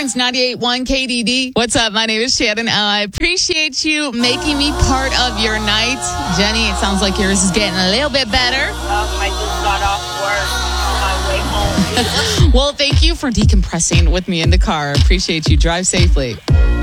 Torrance, 98.1 KDD. What's up? My name is Shannon. I appreciate you making me part of your night. Jenny, it sounds like yours is getting a little bit better. I just got off work on my way home. Well, thank you for decompressing with me in the car. Appreciate you. Drive safely.